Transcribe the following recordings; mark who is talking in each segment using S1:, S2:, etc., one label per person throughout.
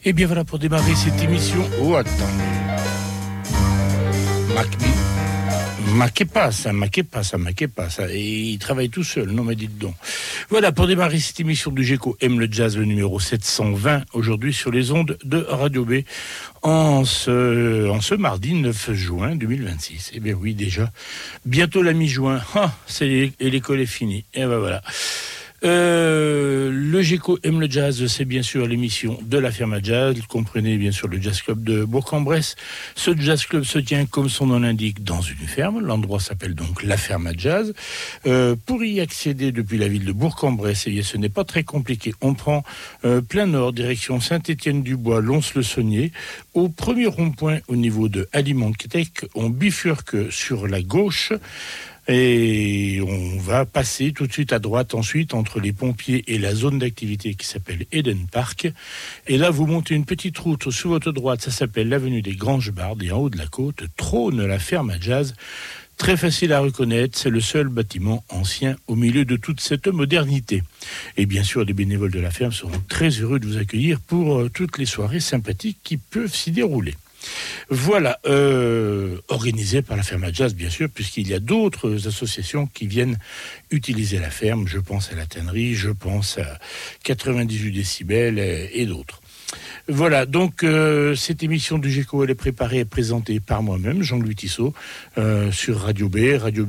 S1: Et bien voilà pour démarrer cette émission. Oh, attendez. Ma que passa. Et il travaille tout seul, non mais dites donc. Voilà, pour démarrer cette émission du GECO aime le jazz, le numéro 720, aujourd'hui sur les ondes de Radio B, en ce mardi 9 juin 2026. Eh bien oui, déjà, bientôt la mi-juin. Et l'école est finie. Et ben voilà. Le GECO aime le jazz, c'est bien sûr l'émission de la Ferme à Jazz. Comprenez bien sûr le Jazz Club de Bourg-en-Bresse. Ce Jazz Club se tient, comme son nom l'indique, dans une ferme. L'endroit s'appelle donc la Ferme à Jazz. Pour y accéder depuis la ville de Bourg-en-Bresse, et ce n'est pas très compliqué. On prend plein nord, direction Saint-Étienne-du-Bois, Lons-le-Saunier. Au premier rond-point, au niveau de Alimentec, on bifurque sur la gauche. Et on va passer tout de suite à droite ensuite entre les pompiers et la zone d'activité qui s'appelle Eden Park. Et là, vous montez une petite route sur votre droite, ça s'appelle l'avenue des Granges-Bardes. Et en haut de la côte trône la Ferme à Jazz. Très facile à reconnaître, c'est le seul bâtiment ancien au milieu de toute cette modernité. Et bien sûr, les bénévoles de la ferme seront très heureux de vous accueillir pour toutes les soirées sympathiques qui peuvent s'y dérouler. Voilà, organisé par la Ferme à Jazz, bien sûr, puisqu'il y a d'autres associations qui viennent utiliser la ferme. Je pense à la tannerie, je pense à 98 décibels et d'autres. Voilà, donc cette émission du GECO, elle est préparée et présentée par moi-même, Jean-Louis Tissot, sur Radio B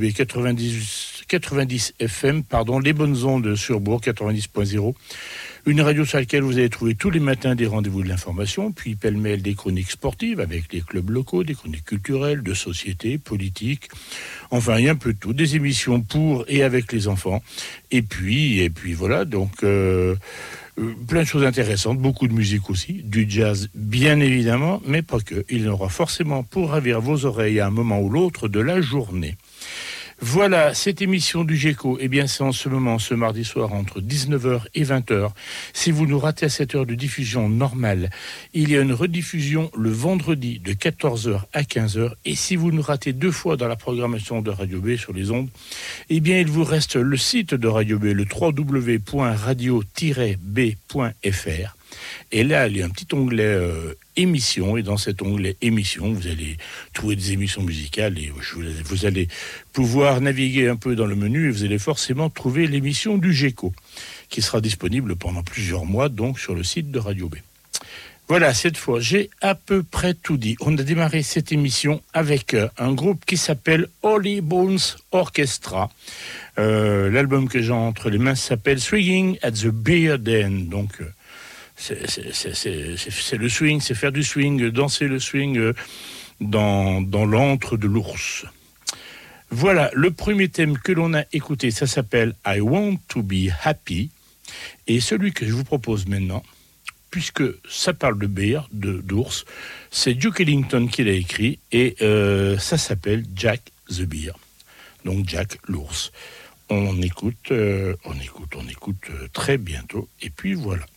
S1: 90 FM, les bonnes ondes sur Bourg, 90.0. Une radio sur laquelle vous allez trouver tous les matins des rendez-vous de l'information, puis pêle-mêle des chroniques sportives avec les clubs locaux, des chroniques culturelles, de société, politiques, enfin il y a un peu de tout, des émissions pour et avec les enfants, et puis voilà, donc plein de choses intéressantes, beaucoup de musique aussi, du jazz bien évidemment, mais pas que, il y en aura forcément pour ravir vos oreilles à un moment ou l'autre de la journée. Voilà, cette émission du GECO, eh bien c'est en ce moment, ce mardi soir, entre 19h et 20h. Si vous nous ratez à cette heure de diffusion normale, il y a une rediffusion le vendredi de 14h à 15h. Et si vous nous ratez deux fois dans la programmation de Radio B sur les ondes, eh bien il vous reste le site de Radio B, le www.radio-b.fr. Et là, il y a un petit onglet émissions, et dans cet onglet émissions, vous allez trouver des émissions musicales et vous allez pouvoir naviguer un peu dans le menu et vous allez forcément trouver l'émission du GECO qui sera disponible pendant plusieurs mois donc sur le site de Radio B. Voilà, cette fois, j'ai à peu près tout dit. On a démarré cette émission avec un groupe qui s'appelle Holly Bones Orchestra. L'album que j'ai entre les mains s'appelle Swinging at the Beer Den, donc c'est le swing, c'est faire du swing, danser le swing dans l'antre de l'ours. Voilà, le premier thème que l'on a écouté, ça s'appelle I Want to Be Happy. Et celui que je vous propose maintenant, puisque ça parle de bear, d'ours, c'est Duke Ellington qui l'a écrit et ça s'appelle Jack the Bear. Donc Jack l'ours. On écoute très bientôt et puis voilà.